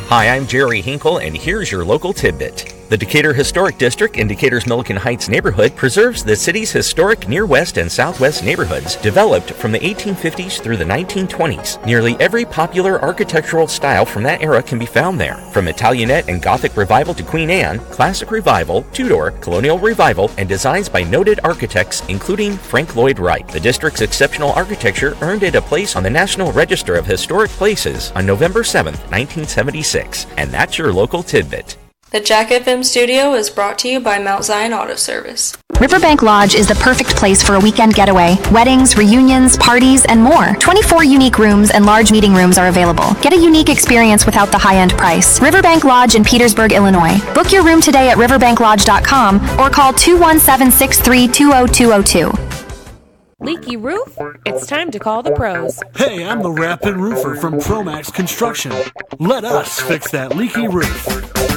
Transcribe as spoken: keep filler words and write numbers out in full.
Hi, I'm Jerry Hinkle, and here's your local tidbit. The Decatur Historic District in Decatur's Milliken Heights neighborhood preserves the city's historic near west and southwest neighborhoods developed from the eighteen fifties through the nineteen twenties. Nearly every popular architectural style from that era can be found there, from Italianate and Gothic Revival to Queen Anne, Classic Revival, Tudor, Colonial Revival, and designs by noted architects including Frank Lloyd Wright. The district's exceptional architecture earned it a place on the National Register of Historic Places on November seventh, nineteen seventy-six. And that's your local tidbit. The Jack F M studio is brought to you by Mount Zion Auto Service. Riverbank Lodge is the perfect place for a weekend getaway. Weddings, reunions, parties, and more. twenty-four unique rooms and large meeting rooms are available. Get a unique experience without the high-end price. Riverbank Lodge in Petersburg, Illinois. Book your room today at riverbank lodge dot com or call two one seven, six three two zero two zero two. Leaky roof? It's time to call the pros. Hey, I'm the Rapid Roofer from Promax Construction. Let us fix that leaky roof.